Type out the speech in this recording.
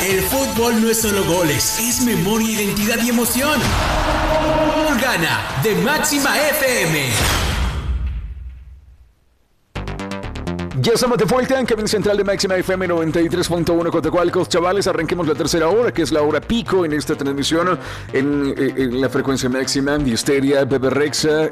El fútbol no es solo goles, es memoria, identidad y emoción. Gana de Máxima FM. Ya estamos de vuelta en cabina central de Máxima FM 93.1 Coatzacoalcos. Chavales, arranquemos la tercera hora, que es la hora pico en esta transmisión en la frecuencia máxima de Histeria, Bebe Rexha.